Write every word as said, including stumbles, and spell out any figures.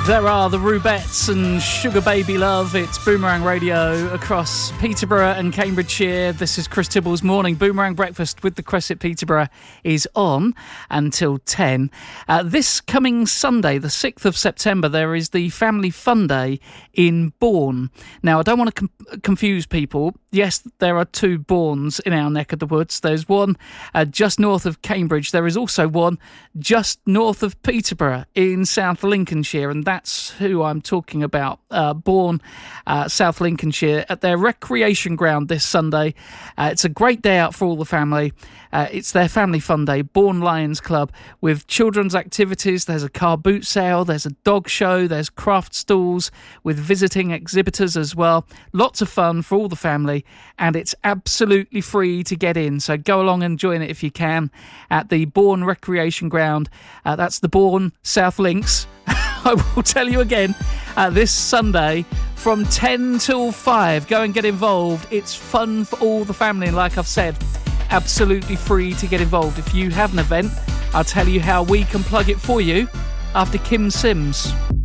There are the Rubettes and Sugar Baby Love. It's Boomerang Radio across Peterborough and Cambridgeshire. This is Chris Tibble's Morning Boomerang Breakfast with the Cresset Peterborough is on until ten. Uh, this coming Sunday, the sixth of September, there is the Family Fun Day in Bourne. Now, I don't want to com- confuse people. Yes, there are two Bournes in our neck of the woods. There's one uh, just north of Cambridge. There is also one just north of Peterborough in South Lincolnshire, and that's who I'm talking about. Uh, Bourne, uh, South Lincolnshire, at their recreation ground this Sunday. Uh, it's a great day out for all the family. Uh, it's their Family Fun Day, Bourne Lions Club, with children's activities. There's a car boot sale, there's a dog show, there's craft stalls with visiting exhibitors as well. Lots of fun for all the family, and it's absolutely free to get in. So go along and join it if you can at the Bourne Recreation Ground. Uh, that's the Bourne South Links. I will tell you again, uh, this Sunday from ten till five. Go and get involved. It's fun for all the family, and like I've said, absolutely free to get involved. If you have an event, I'll tell you how we can plug it for you after Kim Sims.